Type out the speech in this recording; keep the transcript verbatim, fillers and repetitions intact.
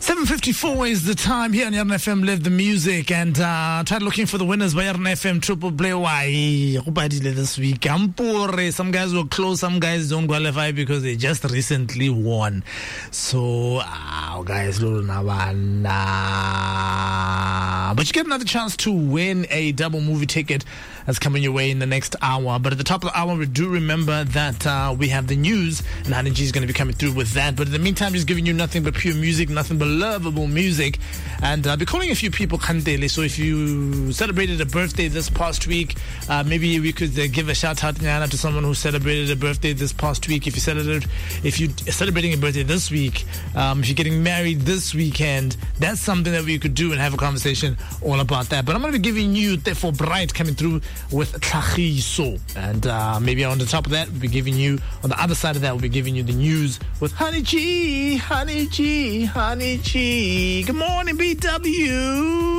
seven fifty-four is the time here on Yarn F M. Live the music, and uh, tried looking for the winners by Yarn F M Triple Play. Why? This week, Ampore. Some guys were close, some guys don't qualify because they just recently won. So, uh, guys, but you get another chance to win a double movie ticket that's coming your way in the next hour. But at the top of the hour, we do remember that uh, we have the news, and Honey G is going to be coming through with that. But in the meantime, just giving you nothing but pure music, nothing but lovable music. And I'll be calling a few people Kandele. So if you celebrated a birthday this past week, uh, maybe we could uh, give a shout out to someone who celebrated a birthday this past week. If you celebrate, if you're celebrating a birthday this week, um, if you're getting married this weekend, that's something that we could do and have a conversation all about that. But I'm going to be giving you Tefo Bright coming through with Tlachiso. And uh, maybe on the top of that, we'll be giving you, on the other side of that, we'll be giving you the news with Honey G, Honey G, Honey G. Good morning, B W.